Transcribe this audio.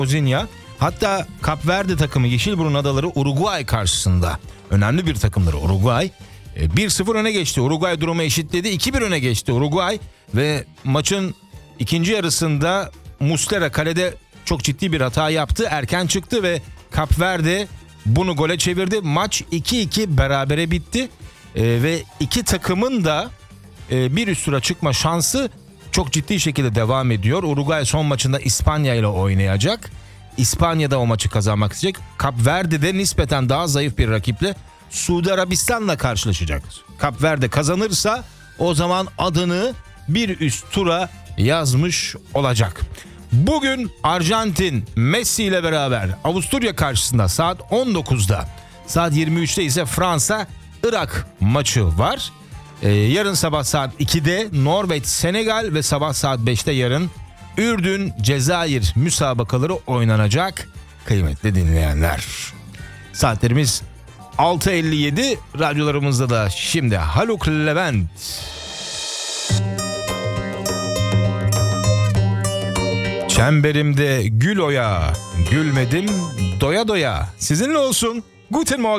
Kozinya. Hatta Kap Verde takımı Yeşilburun Adaları Uruguay karşısında. Önemli bir takımları Uruguay. 1-0 öne geçti. Uruguay durumu eşitledi. 2-1 öne geçti Uruguay. Ve maçın ikinci yarısında Muslera kalede çok ciddi bir hata yaptı. Erken çıktı ve Kap Verde bunu gole çevirdi. Maç 2-2 berabere bitti. Ve iki takımın da bir üst tura çıkma şansı çok ciddi şekilde devam ediyor. Uruguay son maçında İspanya ile oynayacak. İspanya'da o maçı kazanmak isteyecek. Kap Verde'de nispeten daha zayıf bir rakiple Suudi Arabistan'la karşılaşacak. Kap Verde kazanırsa o zaman adını bir üst tura yazmış olacak. Bugün Arjantin Messi ile beraber Avusturya karşısında saat 19'da, saat 23'te ise Fransa Irak maçı var. Yarın sabah saat 2'de Norveç Senegal ve sabah saat 5'te yarın Ürdün Cezayir müsabakaları oynanacak kıymetli dinleyenler. Saatlerimiz 6.57, radyolarımızda da şimdi Haluk Levent. Çemberimde gül oya, gülmedim doya doya. Sizinle olsun. Guten Morgen.